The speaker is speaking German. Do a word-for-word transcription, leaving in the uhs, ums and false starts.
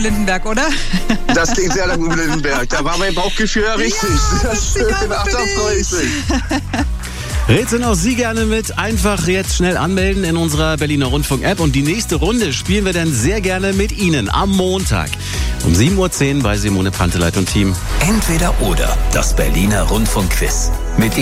Lindenberg, oder? Das klingt sehr nach Uwe Lindenberg. Da war mein Bauchgefühl ja richtig. Ja, das ist schön. Ach, da freue ich mich. Rätseln auch Sie gerne mit. Einfach jetzt schnell anmelden in unserer Berliner Rundfunk-App. Und die nächste Runde spielen wir dann sehr gerne mit Ihnen am Montag um sieben Uhr zehn bei Simone Panteleit und Team. Entweder oder, das Berliner Rundfunk-Quiz. Mit